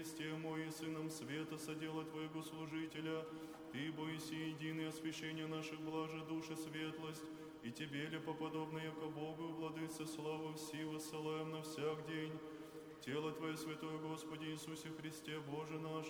Христе, мой и Сыном света, содела Твоего служителя, Ты, боиси единый, освящение наших блаже, души светлость, и Тебе ли поподобно, яко Богу, владыце славу все высылаем на всяк день. Тело Твое святое, Господи Иисусе Христе, Боже наш,